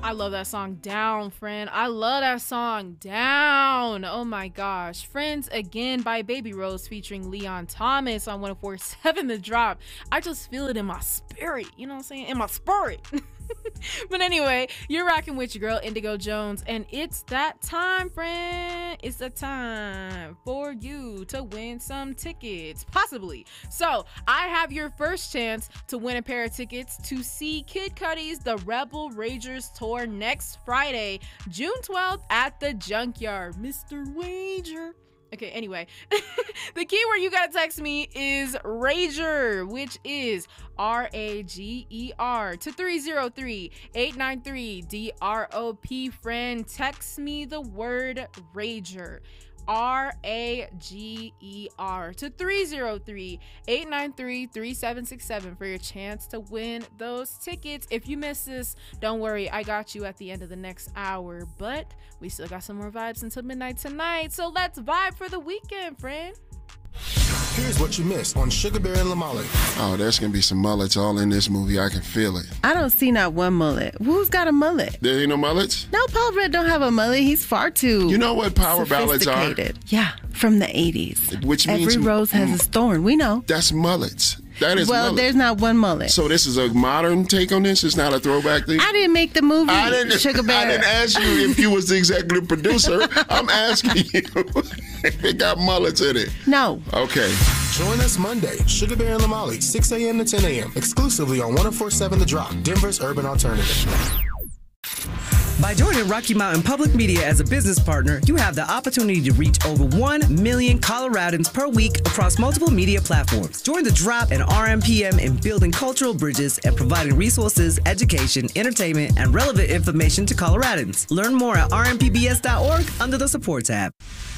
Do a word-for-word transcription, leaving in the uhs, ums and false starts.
I love that song, Down, friend. I love that song, Down. Oh my gosh. Friends Again by Baby Rose featuring Leon Thomas on one oh four point seven The Drop. I just feel it in my spirit. You know what I'm saying? In my spirit. But anyway, you're rocking with your girl Indigo Jones, and it's that time, friend. It's the time for you to win some tickets, possibly. So I have your first chance to win a pair of tickets to see Kid Cudi's The Rebel Ragers tour next Friday, June twelfth at the Junkyard. Mister Wager. Okay, anyway, the keyword you gotta text me is Rager, which is R A G E R, to three zero three, eight nine three, D R O P, friend. Text me the word Rager, R A G E R, to three zero three, eight nine three, three seven six seven for your chance to win those tickets. If you miss this, don't worry, I got you at the end of the next hour, but we still got some more vibes until midnight tonight, so let's vibe for the weekend, friend. Here's what you missed on Sugar Bear and Lamali. Oh, there's gonna be some mullets all in this movie. I can feel it. I don't see not one mullet. Who's got a mullet? There ain't no mullets? No, Paul Rudd don't have a mullet. He's far too You know what power ballads are? sophisticated. Yeah, from the eighties. Which means every rose has its thorn. We know. That's mullets. That is well, mullet. there's not one mullet. So this is a modern take on this? It's not a throwback thing? I didn't make the movie, I didn't, Sugar Bear. I didn't ask you if you was the executive producer. I'm asking you if it got mullets in it. No. Okay. Join us Monday, Sugar Bear and Lamali, six a.m. to ten a.m., exclusively on one oh four point seven The Drop, Denver's Urban Alternative. By joining Rocky Mountain Public Media as a business partner, you have the opportunity to reach over one million Coloradans per week across multiple media platforms. Join the Drop and R M P M in building cultural bridges and providing resources, education, entertainment, and relevant information to Coloradans. Learn more at r m p b s dot org under the support tab.